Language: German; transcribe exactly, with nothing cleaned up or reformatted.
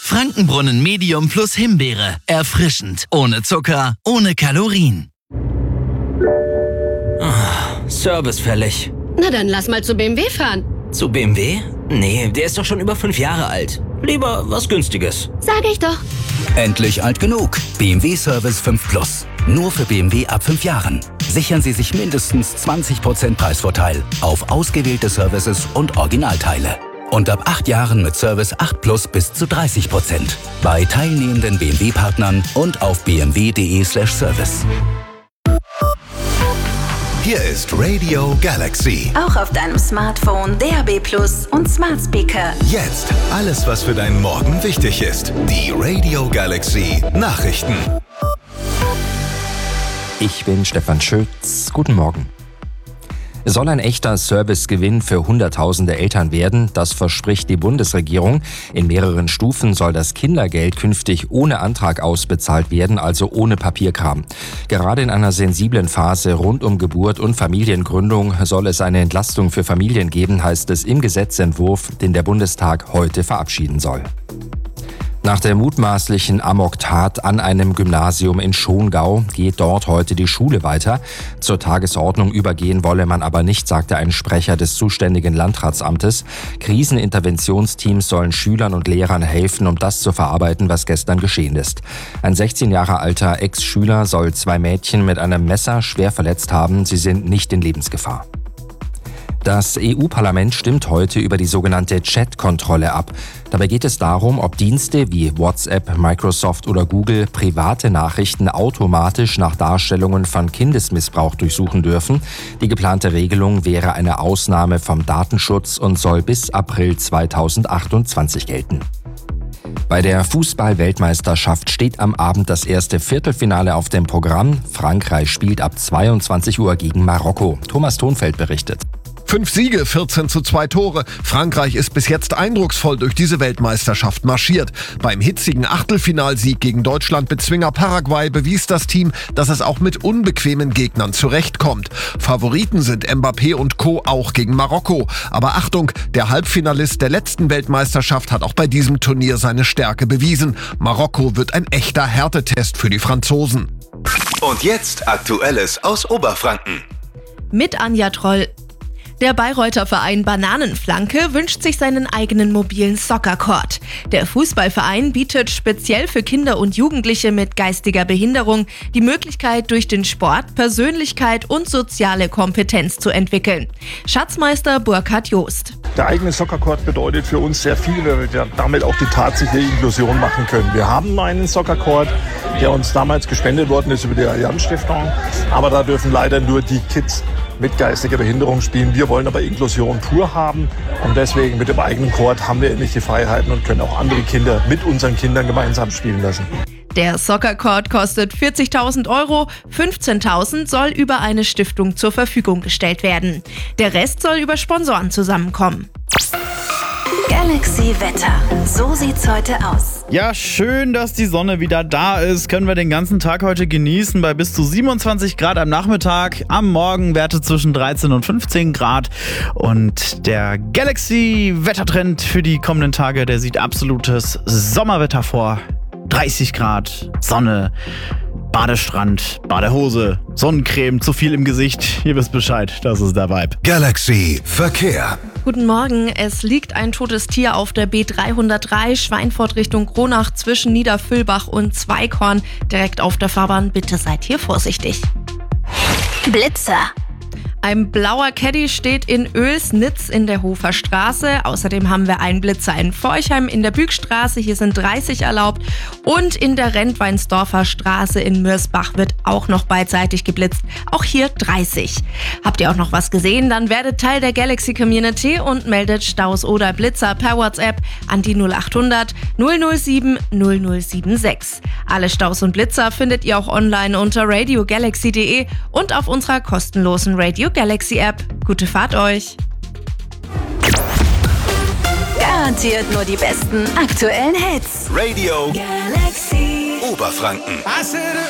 Frankenbrunnen Medium plus Himbeere. Erfrischend. Ohne Zucker, ohne Kalorien. Oh, Service fällig. Na dann lass mal zu B M W fahren. Zu B M W? Nee, der ist doch schon über fünf Jahre alt. Lieber was Günstiges. Sag ich doch. Endlich alt genug. B M W Service fünf Plus. Nur für B M W ab fünf Jahren. Sichern Sie sich mindestens zwanzig Prozent Preisvorteil auf ausgewählte Services und Originalteile. Und ab acht Jahren mit Service acht Plus bis zu dreißig Prozent. Bei teilnehmenden B M W-Partnern und auf b m w punkt d e slash service. Hier ist Radio Galaxy. Auch auf deinem Smartphone, D A B Plus und Smart Speaker. Jetzt alles, was für deinen Morgen wichtig ist. Die Radio Galaxy Nachrichten. Ich bin Stefan Schütz. Guten Morgen. Es soll ein echter Servicegewinn für Hunderttausende Eltern werden, das verspricht die Bundesregierung. In mehreren Stufen soll das Kindergeld künftig ohne Antrag ausbezahlt werden, also ohne Papierkram. Gerade in einer sensiblen Phase rund um Geburt und Familiengründung soll es eine Entlastung für Familien geben, heißt es im Gesetzentwurf, den der Bundestag heute verabschieden soll. Nach der mutmaßlichen Amoktat an einem Gymnasium in Schongau geht dort heute die Schule weiter. Zur Tagesordnung übergehen wolle man aber nicht, sagte ein Sprecher des zuständigen Landratsamtes. Kriseninterventionsteams sollen Schülern und Lehrern helfen, um das zu verarbeiten, was gestern geschehen ist. Ein sechzehn Jahre alter Ex-Schüler soll zwei Mädchen mit einem Messer schwer verletzt haben. Sie sind nicht in Lebensgefahr. Das E U-Parlament stimmt heute über die sogenannte Chat-Kontrolle ab. Dabei geht es darum, ob Dienste wie WhatsApp, Microsoft oder Google private Nachrichten automatisch nach Darstellungen von Kindesmissbrauch durchsuchen dürfen. Die geplante Regelung wäre eine Ausnahme vom Datenschutz und soll bis April zweitausendachtundzwanzig gelten. Bei der Fußball-Weltmeisterschaft steht am Abend das erste Viertelfinale auf dem Programm. Frankreich spielt ab zweiundzwanzig Uhr gegen Marokko. Thomas Thonfeld berichtet. Fünf Siege, vierzehn zu zwei Tore. Frankreich ist bis jetzt eindrucksvoll durch diese Weltmeisterschaft marschiert. Beim hitzigen Achtelfinalsieg gegen Deutschland mit Zwinger Paraguay bewies das Team, dass es auch mit unbequemen Gegnern zurechtkommt. Favoriten sind Mbappé und Co. auch gegen Marokko. Aber Achtung, der Halbfinalist der letzten Weltmeisterschaft hat auch bei diesem Turnier seine Stärke bewiesen. Marokko wird ein echter Härtetest für die Franzosen. Und jetzt Aktuelles aus Oberfranken. Mit Anja Troll. Der Bayreuther Verein Bananenflanke wünscht sich seinen eigenen mobilen Soccer-Court. Der Fußballverein bietet speziell für Kinder und Jugendliche mit geistiger Behinderung die Möglichkeit, durch den Sport Persönlichkeit und soziale Kompetenz zu entwickeln. Schatzmeister Burkhard Joost. Der eigene Soccer-Court bedeutet für uns sehr viel, weil wir damit auch die tatsächliche Inklusion machen können. Wir haben einen Soccer-Court, der uns damals gespendet worden ist über die Allianz-Stiftung, aber da dürfen leider nur die Kids mit geistiger Behinderung spielen. Wir wollen aber Inklusion pur haben und deswegen mit dem eigenen Court haben wir endlich die Freiheiten und können auch andere Kinder mit unseren Kindern gemeinsam spielen lassen. Der Soccer Court kostet vierzigtausend Euro, fünfzehntausend soll über eine Stiftung zur Verfügung gestellt werden. Der Rest soll über Sponsoren zusammenkommen. Galaxy Wetter. So sieht's heute aus. Ja, schön, dass die Sonne wieder da ist. Können wir den ganzen Tag heute genießen bei bis zu siebenundzwanzig Grad am Nachmittag. Am Morgen Werte zwischen dreizehn und fünfzehn Grad. Und der Galaxy Wettertrend für die kommenden Tage, der sieht absolutes Sommerwetter vor. dreißig Grad, Sonne, Badestrand, Badehose, Sonnencreme, zu viel im Gesicht. Ihr wisst Bescheid, das ist der Vibe. Galaxy Verkehr. Guten Morgen, es liegt ein totes Tier auf der B dreihundertdrei Schweinfurt Richtung Kronach zwischen Niederfüllbach und Zweighorn. Direkt auf der Fahrbahn, bitte seid hier vorsichtig. Blitzer. Ein blauer Caddy steht in Oelsnitz in der Hofer Straße. Außerdem haben wir einen Blitzer in Forchheim in der Bügstraße. Hier sind dreißig erlaubt. Und in der Rentweinsdorfer Straße in Mürsbach wird auch noch beidseitig geblitzt. Auch hier dreißig. Habt ihr auch noch was gesehen? Dann werdet Teil der Galaxy Community und meldet Staus oder Blitzer per WhatsApp an die null achthundert null null sieben null null sieben sechs. Alle Staus und Blitzer findet ihr auch online unter radio galaxy punkt de und auf unserer kostenlosen Radio Galaxy App. Gute Fahrt euch! Garantiert nur die besten aktuellen Hits. Radio Galaxy Oberfranken.